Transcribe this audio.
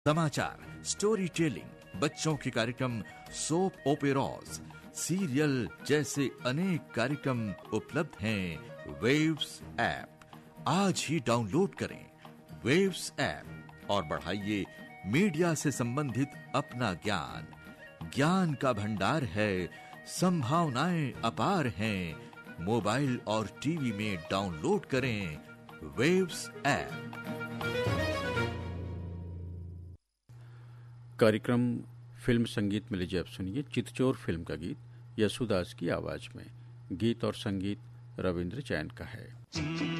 समाचार, story telling, बच्चों के कार्यक्रम, सोप ओपेराज, सीरियल जैसे अनेक कार्यक्रम उपलब्ध हैं वेव्स ऐप। आज ही डाउनलोड करें वेव्स ऐप और बढ़ाइए मीडिया से संबंधित अपना ज्ञान। ज्ञान का भंडार है, संभावनाएं अपार हैं। मोबाइल और टीवी में डाउनलोड करें वेव्स ऐप। कार्यक्रम फिल्म संगीत में लीजिए आप सुनिए चितचोर फिल्म का गीत यशुदास की आवाज में। गीत और संगीत रविंद्र जैन का है।